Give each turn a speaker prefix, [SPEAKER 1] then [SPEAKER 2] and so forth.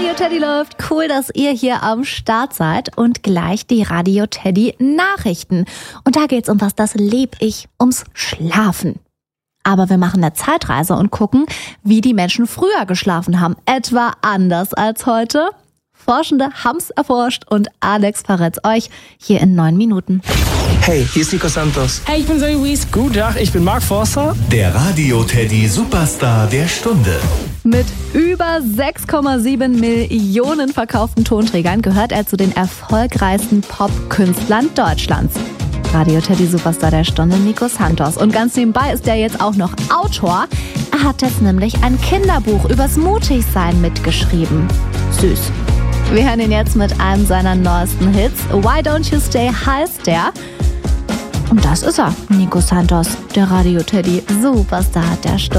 [SPEAKER 1] Radio Teddy läuft. Cool, dass ihr hier am Start seid. Und gleich die Radio Teddy Nachrichten. Und da geht's um was, das lieb ich, ums Schlafen. Aber wir machen eine Zeitreise und gucken, wie die Menschen früher geschlafen haben. Etwa anders als heute. Forschende haben's erforscht und Alex verrät's euch hier in 9 Minuten.
[SPEAKER 2] Hey, hier ist Nico Santos.
[SPEAKER 3] Hey, ich bin Zoe Wies.
[SPEAKER 4] Guten Tag, ich bin Mark Forster.
[SPEAKER 5] Der Radio Teddy Superstar der Stunde.
[SPEAKER 1] Mit über 6,7 Millionen verkauften Tonträgern gehört er zu den erfolgreichsten Pop-Künstlern Deutschlands. Radio Teddy Superstar der Stunde, Nico Santos. Und ganz nebenbei ist er jetzt auch noch Autor. Er hat jetzt nämlich ein Kinderbuch übers Mutigsein mitgeschrieben. Süß. Wir hören ihn jetzt mit einem seiner neuesten Hits. Why Don't You Stay heißt der. Und das ist er, Nico Santos, der Radio Teddy Superstar der Stunde.